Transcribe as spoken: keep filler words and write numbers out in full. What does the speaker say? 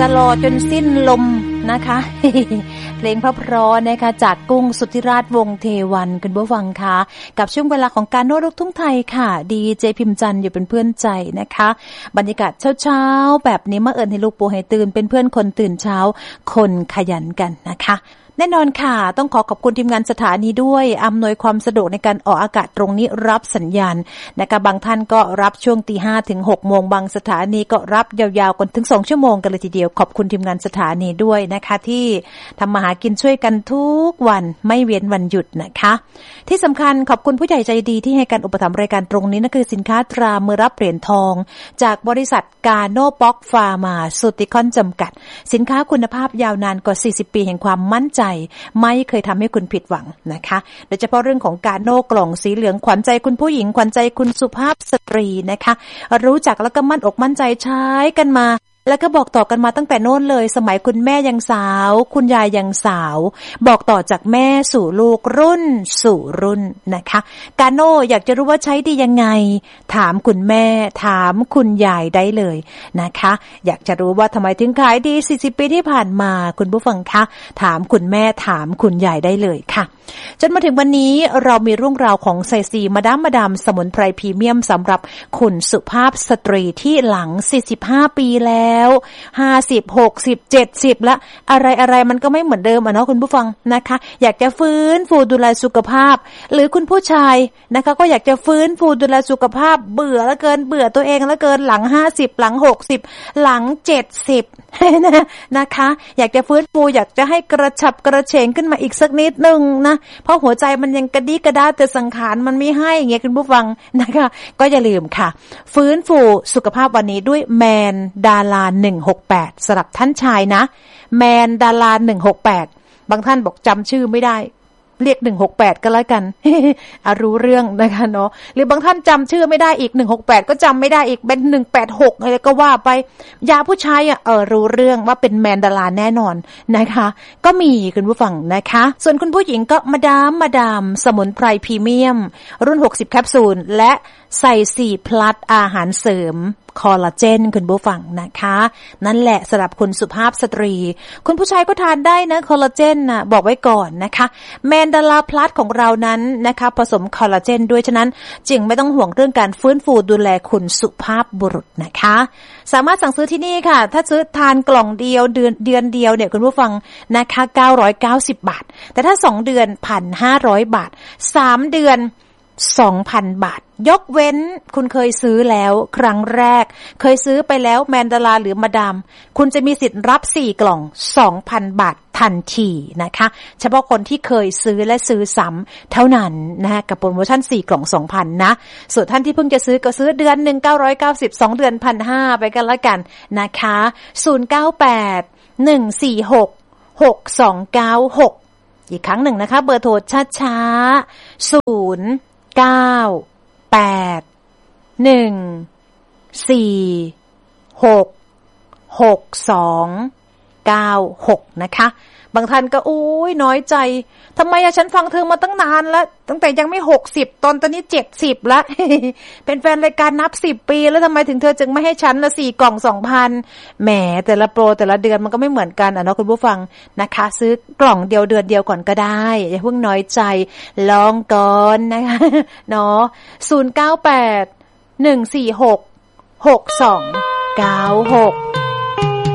จะรอจนสิ้นลมนะคะ เพลงเพราะๆนะคะจากกุ้งสุทธิราชวงศ์เทวันคุณผู้ฟังคะกับช่วงเวลาของการโน้ตลูกทุ่งไทยค่ะดีเจพิมพ์จันทร์อยู่เป็นเพื่อนใจนะคะบรรยากาศเช้าๆแบบนี้มาเอิญให้ลูกปูให้ตื่นเป็นเพื่อนคนตื่นเช้าคนขยันกันนะคะแน่นอนค่ะต้องขอขอบคุณทีมงานสถานีด้วยอำนวยความสะดวกในการออกอากาศตรงนี้รับสัญญาณนะคะบางท่านก็รับช่วงตีห้าถึงหกโมงบางสถานีก็รับยาวๆกันถึงสองชั่วโมงกันเลยทีเดียวขอบคุณทีมงานสถานีด้วยนะคะที่ทำมาหากินช่วยกันทุกวันไม่เว้นวันหยุดนะคะที่สำคัญขอบคุณผู้ใหญ่ใจดีที่ให้การอุปถัมภ์รายการตรงนี้นั่นคือสินค้าตรามือรับเหรียญทองจากบริษัทกาโนป๊อกฟาร์มาสุติคอนจำกัดสินค้าคุณภาพยาวนานกว่าสี่สิบปีแห่งความมั่นใจไม่เคยทำให้คุณผิดหวังนะคะโดยเฉพาะเรื่องของกาโน่กล่องสีเหลืองขวัญใจคุณผู้หญิงขวัญใจคุณสุภาพสตรีนะคะรู้จักแล้วก็มั่นอกมั่นใจใช้กันมาแล้วก็บอกต่อกันมาตั้งแต่โน้นเลยสมัยคุณแม่ยังสาวคุณยายยังสาวบอกต่อจากแม่สู่ลูกรุ่นสู่รุ่นนะคะกาโน่อยากจะรู้ว่าใช้ดียังไงถามคุณแม่ถามคุณยายได้เลยนะคะอยากจะรู้ว่าทำไมถึงขายดีสี่สิบปีที่ผ่านมาคุณผู้ฟังคะถามคุณแม่ถามคุณยายได้เลยค่ะจนมาถึงวันนี้เรามีเรื่องราวของไซซีมาดามมาดามสมุนไพรพรีเมียมสำหรับคุณสุภาพสตรีที่หลังสี่สิบห้าปีแล้วห้าสิบ หกสิบ เจ็ดสิบแล้วอะไรๆมันก็ไม่เหมือนเดิมอ่ะเนาะคุณผู้ฟังนะคะอยากจะฟื้นฟูดูแลสุขภาพหรือคุณผู้ชายนะคะก็อยากจะฟื้นฟูดูแลสุขภาพเบื่อแล้วเกินเบื่อตัวเองแล้วเกินหลังห้าสิบหลังหกสิบหลังเจ็ดสิบนะคะอยากจะฟื้นฟูอยากจะให้กระฉับกระเฉงขึ้นมาอีกสักนิดนึงนะเพราะหัวใจมันยังกระดิกระดาแต่สังขารมันไม่ให้อย่างเงี้ยคุณผู้ฟังนะคะก็อย่าลืมค่ะฟื้นฟูสุขภาพวันนี้ด้วยแมนดาราหนึ่งหกแปดสำหรับท่านชายนะแมนดาราหนึ่งหกแปดบางท่านบอกจำชื่อไม่ได้เรียกหนึ่งหกแปดก็แล้วกัน อารู้เรื่องนะคะเนาะหรือบางท่านจำชื่อไม่ได้อีกหนึ่งหกแปดก็จำไม่ได้อีกเป็นหนึ่งแปดหกอะไรก็ว่าไปยาผู้ชายอ่ะเออรู้เรื่องว่าเป็นแมนดาราแน่นอนนะคะก็มีคุณผู้ฟังนะคะส่วนคุณผู้หญิงก็มาดามมาดามสมุนไพรพรีเมียมรุ่นหกสิบแคปซูลและใส่สี่พลัสอาหารเสริมคอลลาเจนคุณผู้ฟังนะคะนั่นแหละสำหรับคุณสุภาพสตรีคุณผู้ชายก็ทานได้นะคอลลาเจนนะบอกไว้ก่อนนะคะแมนดาราพลัสของเรานั้นนะคะผสมคอลลาเจนด้วยฉะนั้นจึงไม่ต้องห่วงเรื่องการฟื้นฟูดูแลคุณสุภาพบุรุษนะคะสามารถสั่งซื้อที่นี่ค่ะถ้าซื้อทานกล่องเดียวเดือนเดือนเดียวเนี่ยคุณผู้ฟังนะคะเก้าร้อยเก้าสิบบาทแต่ถ้าสองเดือน หนึ่งพันห้าร้อย บาทสามเดือนสองพัน บาทยกเว้นคุณเคยซื้อแล้วครั้งแรกเคยซื้อไปแล้วแมนดาราหรือมาดามคุณจะมีสิทธิ์รับสี่กล่อง สองพัน บาททันทีนะคะเฉพาะคนที่เคยซื้อและซื้อซ้ำเท่านั้นนะคะกับโปรโมชั่นสี่กล่อง สองพัน นะส่วนท่านที่เพิ่งจะซื้อก็ซื้อเดือนหนึ่งเก้าร้อยเก้าสิบ สองเดือน หนึ่งพันห้าร้อย ไปกันละกันนะคะศูนย์ เก้า แปด หนึ่ง สี่ หก หก สอง เก้า หกอีกครั้งหนึ่งนะคะเบอร์โทรช้าๆศูนย์ เก้า แปด หนึ่ง สี่ หก หก สอง เก้า หกนะคะบางท่านก็โอ้ยน้อยใจทำไมอะฉันฟังเธอมาตั้งนานแล้วตั้งแต่ยังไม่หกสิบตอนตอนนี้เจ็ดสิบแล้ว เป็นแฟนรายการนับสิบปีแล้วทำไมถึงเธอจึงไม่ให้ฉันละสี่กล่อง สองพัน แหมแต่ละโปรแต่ละเดือนมันก็ไม่เหมือนกันอ่ะเนาะคุณผู้ฟังนะคะซื้อกล่องเดียวเดือนเดียวก่อนก็ได้อย่าเพิ่งน้อยใจลองก่อนนะคะเนาะศูนย์ เก้า แปด หนึ่ง สี่ หก หก สอง เก้า หก